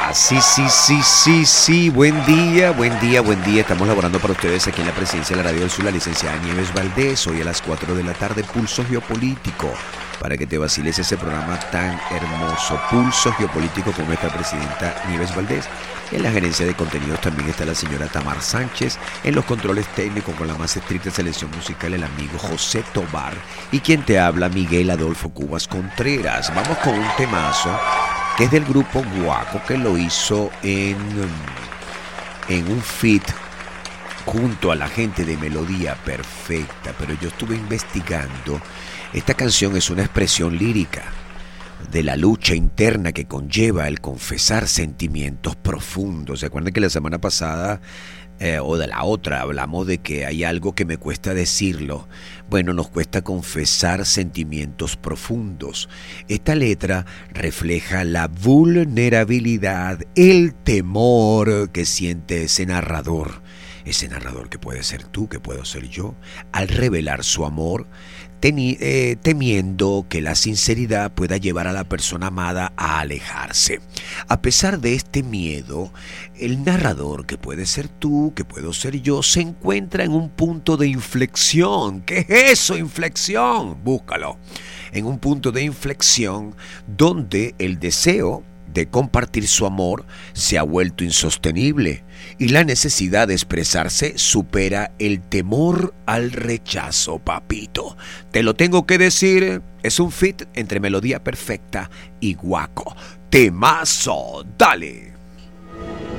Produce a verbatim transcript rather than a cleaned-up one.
Sí, sí, sí, sí, sí. Buen día, buen día, buen día. Estamos laborando para ustedes aquí en la presidencia de la Radio del Sur, la licenciada Nieves Valdés. Hoy a las cuatro de la tarde, Pulso Geopolítico. Para que te vaciles ese programa tan hermoso, Pulso Geopolítico, con nuestra presidenta Nieves Valdés. En la gerencia de contenidos también está la señora Tamar Sánchez. En los controles técnicos, con la más estricta selección musical, el amigo José Tobar. Y quien te habla, Miguel Adolfo Cubas Contreras. Vamos con un temazo que es del grupo Guaco, que lo hizo en, en un feat junto a la gente de Melodía Perfecta. Pero yo estuve investigando. Esta canción es una expresión lírica de la lucha interna que conlleva el confesar sentimientos profundos. ¿Se acuerdan que la semana pasada eh, o de la otra hablamos de que hay algo que me cuesta decirlo? Bueno, nos cuesta confesar sentimientos profundos. Esta letra refleja la vulnerabilidad, el temor que siente ese narrador. Ese narrador que puede ser tú, que puedo ser yo, al revelar su amor, teni- eh, temiendo que la sinceridad pueda llevar a la persona amada a alejarse. A pesar de este miedo, el narrador, que puede ser tú, que puedo ser yo, se encuentra en un punto de inflexión. ¿Qué es eso, inflexión? Búscalo. En un punto de inflexión donde el deseo de compartir su amor se ha vuelto insostenible y la necesidad de expresarse supera el temor al rechazo, papito. Te lo tengo que decir, es un feat entre Melodía Perfecta y Guaco. ¡Temazo! ¡Dale!